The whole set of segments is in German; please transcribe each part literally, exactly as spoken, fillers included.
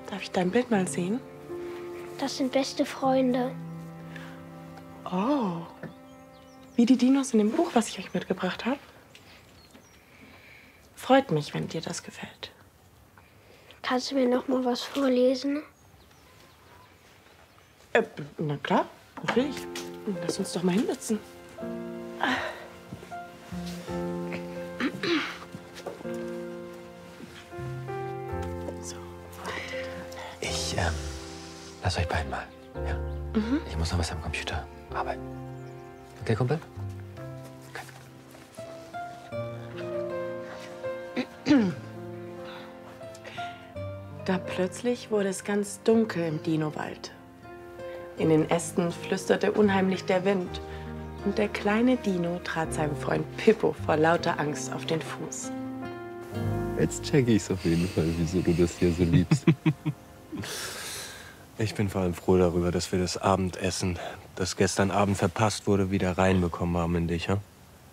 Darf ich dein Bild mal sehen? Das sind beste Freunde. Oh. Wie die Dinos in dem Buch, was ich euch mitgebracht habe. Freut mich, wenn dir das gefällt. Kannst du mir noch mal was vorlesen? Äh, na klar, natürlich. Lass uns doch mal hinsetzen. So, Ich, ähm, lass euch beiden mal, ja? Mhm. Ich muss noch was am Computer arbeiten. Okay, Kumpel? Da plötzlich wurde es ganz dunkel im Dinowald. In den Ästen flüsterte unheimlich der Wind. Und der kleine Dino trat seinem Freund Pippo vor lauter Angst auf den Fuß. Jetzt checke ich's auf jeden Fall, wieso du das hier so liebst. Ich bin vor allem froh darüber, dass wir das Abendessen, das gestern Abend verpasst wurde, wieder reinbekommen haben in dich, ja?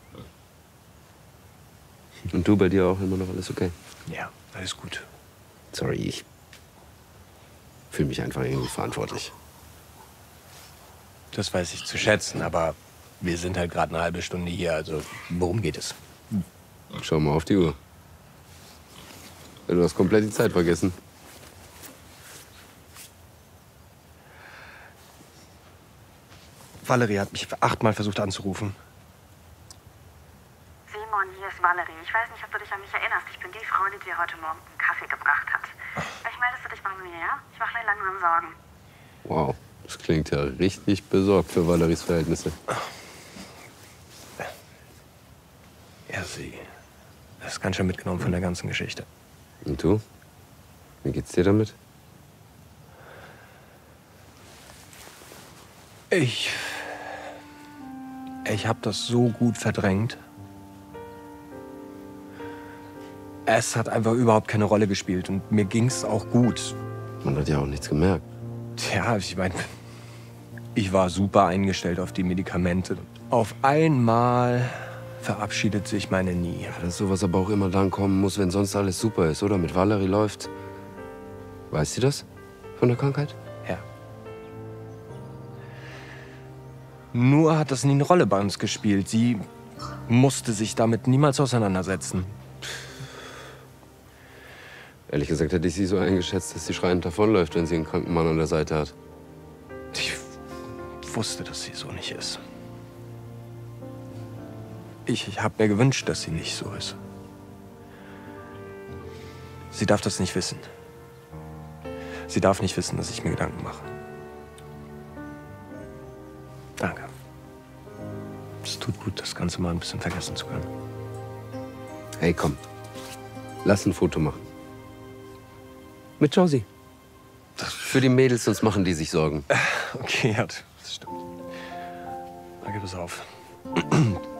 Und du, bei dir auch immer noch alles okay? Ja, alles gut. Sorry, ich fühle mich einfach irgendwie verantwortlich. Das weiß ich zu schätzen, aber wir sind halt gerade eine halbe Stunde hier, also worum geht es? Schau mal auf die Uhr. Du hast komplett die Zeit vergessen. Valerie hat mich achtmal versucht anzurufen. Simon, hier ist Valerie. Ich weiß nicht, ob du dich an mich erinnerst. Ich bin die Frau, die dir heute Morgen einen Kaffee gebracht hat. Vielleicht meldest du dich bei mir, ja? Ich mache mir langsam Sorgen. Wow, das klingt ja richtig besorgt für Valeries Verhältnisse. Ja, sie ist ganz schön mitgenommen von der ganzen Geschichte. Und du? Wie geht's dir damit? Ich... Ich habe das so gut verdrängt. Es hat einfach überhaupt keine Rolle gespielt und mir ging's auch gut. Man hat ja auch nichts gemerkt. Tja, ich meine, ich war super eingestellt auf die Medikamente. Auf einmal verabschiedet sich meine Nie. Ja, dass sowas aber auch immer dann kommen muss, wenn sonst alles super ist, oder? Mit Valerie läuft. Weiß sie das? Von der Krankheit? Ja. Nur hat das nie eine Rolle bei uns gespielt. Sie musste sich damit niemals auseinandersetzen. Ehrlich gesagt hätte ich sie so eingeschätzt, dass sie schreiend davonläuft, wenn sie einen kranken Mann an der Seite hat. Ich wusste, dass sie so nicht ist. Ich, ich habe mir gewünscht, dass sie nicht so ist. Sie darf das nicht wissen. Sie darf nicht wissen, dass ich mir Gedanken mache. Danke. Es tut gut, das Ganze mal ein bisschen vergessen zu können. Hey, komm. Lass ein Foto machen. Mit Josie. Für die Mädels, sonst machen die sich Sorgen. Okay, ja, das stimmt. Danke, pass auf.